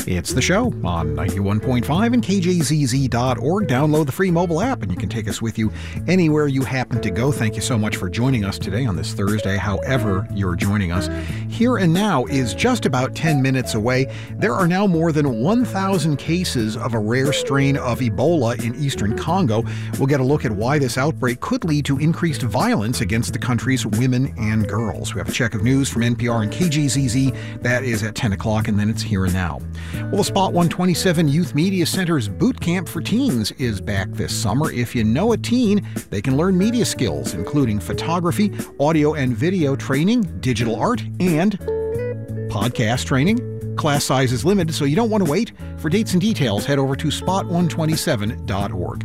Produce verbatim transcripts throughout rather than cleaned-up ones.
It's the show on ninety-one point five and K J Z Z dot org. Download the free mobile app and you can take us with you anywhere you happen to go. Thank you so much for joining us today on this Thursday, however you're joining us. Here and Now is just about ten minutes away. There are now more than one thousand cases of a rare strain of Ebola in eastern Congo. We'll get a look at why this outbreak could lead to increased violence against the country's women and girls. We have a check of news from N P R and K J Z Z. That is at ten o'clock, and then it's Here and Now. Well, the Spot one twenty-seven Youth Media Center's Boot Camp for Teens is back this summer. If you know a teen, they can learn media skills, including photography, audio and video training, digital art, and podcast training. Class size is limited, so you don't want to wait. For dates and details, head over to spot one twenty-seven dot org.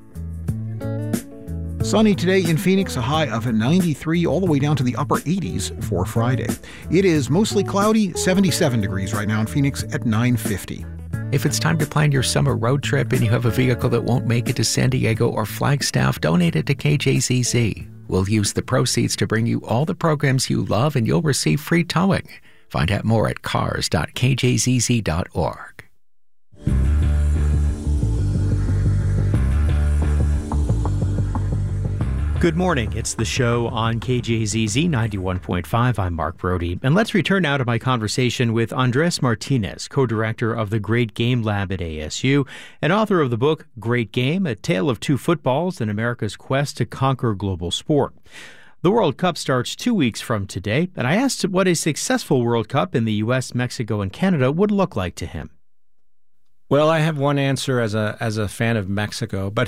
Sunny today in Phoenix, a high of ninety-three, all the way down to the upper eighties for Friday. It is mostly cloudy, seventy-seven degrees right now in Phoenix at nine fifty. If it's time to plan your summer road trip and you have a vehicle that won't make it to San Diego or Flagstaff, donate it to K J Z Z. We'll use the proceeds to bring you all the programs you love, and you'll receive free towing. Find out more at cars dot K J Z Z dot org. Good morning. It's the show on K J Z Z ninety-one point five. I'm Mark Brody. And let's return now to my conversation with Andres Martinez, co-director of the Great Game Lab at A S U and author of the book Great Game, A Tale of Two Footballs and America's Quest to Conquer Global Sport. The World Cup starts two weeks from today, and I asked what a successful World Cup in the U S, Mexico, and Canada would look like to him. Well, I have one answer as a as a fan of Mexico, but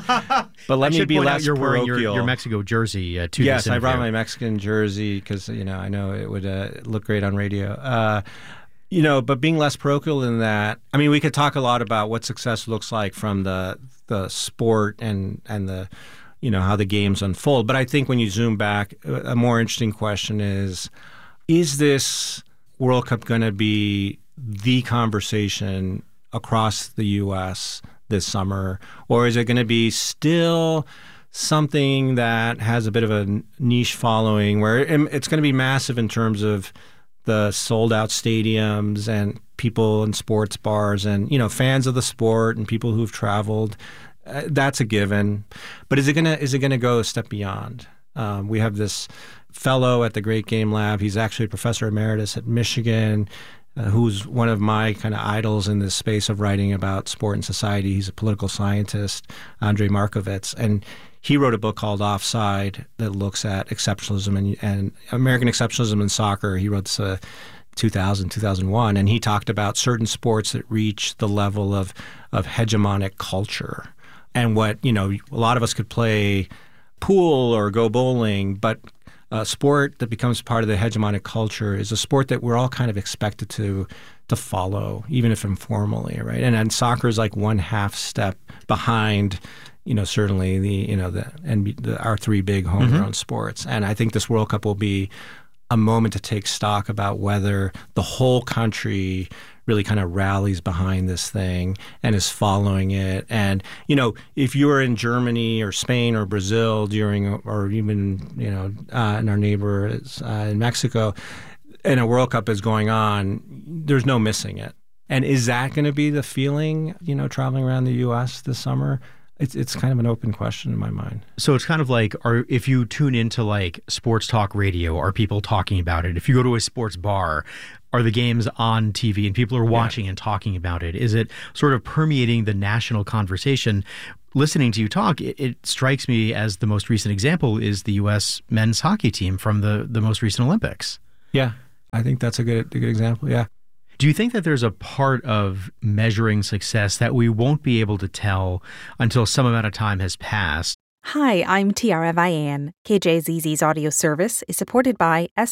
but let I me should be point less out you're wearing parochial. your, your Mexico jersey uh, to yes, this I brought interview. my Mexican jersey because you know I know it would uh, look great on radio. Uh, you know, but being less parochial than that, I mean, we could talk a lot about what success looks like from the the sport and and the you know how the games unfold. But I think when you zoom back, a more interesting question is: is this World Cup going to be the conversation across the U S this summer, or is it going to be still something that has a bit of a niche following where it's going to be massive in terms of the sold-out stadiums and people in sports bars and, you know, fans of the sport and people who've traveled? Uh, that's a given. But is it going to is it going to go a step beyond? Um, we have this fellow at the Great Game Lab. He's actually a professor emeritus at Michigan, Uh, who's one of my kind of idols in this space of writing about sport and society. He's a political scientist, Andrei Markovits, and he wrote a book called Offside that looks at exceptionalism and, and American exceptionalism in soccer. He wrote this uh, two thousand, two thousand one, and he talked about certain sports that reach the level of of hegemonic culture. And what, you know, a lot of us could play pool or go bowling, but a sport that becomes part of the hegemonic culture is a sport that we're all kind of expected to to follow, even if informally, right? And, and soccer is like one half step behind, you know, certainly the you know the and the, our three big homegrown mm-hmm. sports. And I think this World Cup will be a moment to take stock about whether the whole country really kind of rallies behind this thing and is following it. And, you know, if you're in Germany or Spain or Brazil during, or even, you know, uh, in our neighbors uh, in Mexico, and a World Cup is going on, there's no missing it. And is that going to be the feeling, you know, traveling around the U S this summer? It's it's kind of an open question in my mind. So it's kind of like, are if you tune into like sports talk radio, are people talking about it? If you go to a sports bar, are the games on T V and people are watching yeah. and talking about it? Is it sort of permeating the national conversation? Listening to you talk, it, it strikes me as the most recent example is the U S men's hockey team from the, the most recent Olympics. Yeah, I think that's a good a good example, yeah. Do you think that there's a part of measuring success that we won't be able to tell until some amount of time has passed? Hi, I'm Tiara Vian. K J Z Z's audio service is supported by S